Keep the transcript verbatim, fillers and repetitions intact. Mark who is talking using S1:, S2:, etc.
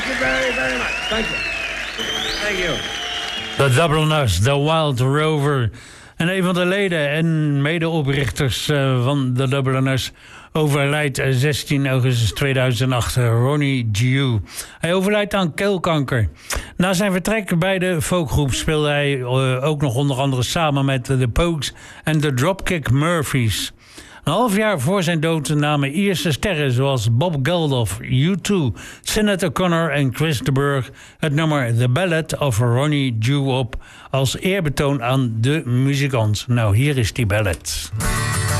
S1: you very, very much. Thank you. Thank you.
S2: The Dubliners, The Wild Rover. En een van de leden en medeoprichters uh, van de Dubliners overlijdt zestien augustus tweeduizend acht, Ronnie Dio. Hij overlijdt aan keelkanker. Na zijn vertrek bij de folkgroep speelde hij uh, ook nog onder andere samen met de Pogues en de Dropkick Murphys. Een half jaar voor zijn dood namen Ierse sterren zoals Bob Geldof, U twee, Sinead O'Connor en Chris de Burgh het nummer The Ballad of Ronnie Dio op als eerbetoon aan de muzikant. Nou, hier is die ballad.